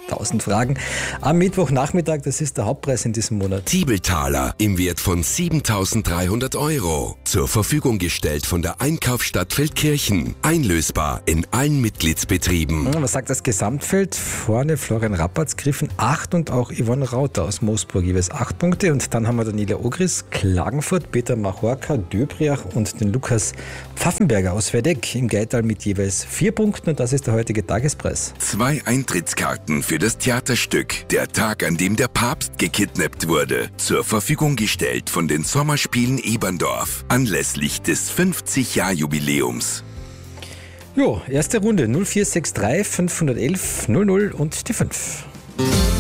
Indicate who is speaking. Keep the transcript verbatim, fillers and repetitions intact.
Speaker 1: tausend Fragen am Mittwochnachmittag. Das ist der Hauptpreis in diesem Monat.
Speaker 2: Tiebeltaler im Wert von siebentausenddreihundert Euro. Zur Verfügung gestellt von der Einkaufsstadt Feldkirchen. Einlösbar in allen Mitgliedsbetrieben.
Speaker 1: Was sagt das Gesamtfeld? Vorne Florian Rappatz, Griffen acht und auch Yvonne Rauter aus Moosburg jeweils acht Punkte. Und dann haben wir Daniela Ogris, Klagenfurt, Peter Machorka, Döbriach und den Lukas Pfaffenberger aus Verdeck im Geital mit jeweils vier Punkten. Und das ist der heutige Tagespreis.
Speaker 2: Zwei Eintrittskarten für das Theaterstück Der Tag, an dem der Papst gekidnappt wurde. Zur Verfügung gestellt von den Sommerspielen Eberndorf. Anlässlich des fünfzig-Jahr-Jubiläums.
Speaker 1: Jo, erste Runde null vier sechs drei fünf eins eins null null und die fünf.